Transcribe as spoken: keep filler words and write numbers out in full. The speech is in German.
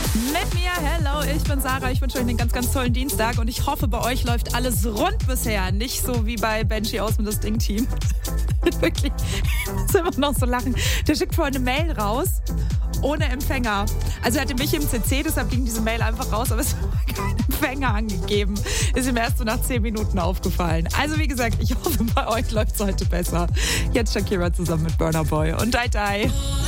Mit mir, hello, ich bin Sarah. Ich wünsche euch einen ganz, ganz tollen Dienstag und ich hoffe, bei euch läuft alles rund bisher. Nicht so wie bei Benji aus dem Das Ding-Team. Wirklich, ich muss immer noch so lachen. Der schickt vorhin eine Mail raus, ohne Empfänger. Also er hatte mich im C C, deshalb ging diese Mail einfach raus, aber es war kein Empfänger angegeben. Ist ihm erst so nach zehn Minuten aufgefallen. Also wie gesagt, ich hoffe, bei euch läuft es heute besser. Jetzt Shakira zusammen mit Burna Boy und Die Die.